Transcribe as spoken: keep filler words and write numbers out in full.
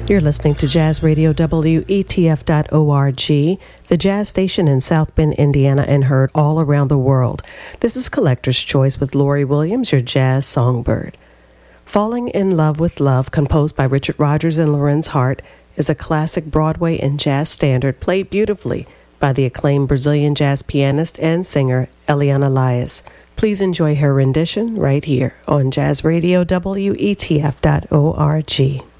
You're listening to Jazz Radio W E T F dot org, the jazz station in South Bend, Indiana, and heard all around the world. This is Collector's Choice with Lori Williams, your jazz songbird. Falling in Love with Love, composed by Richard Rodgers and Lorenz Hart, is a classic Broadway and jazz standard played beautifully by the acclaimed Brazilian jazz pianist and singer Eliana Elias. Please enjoy her rendition right here on Jazz Radio W E T F dot org.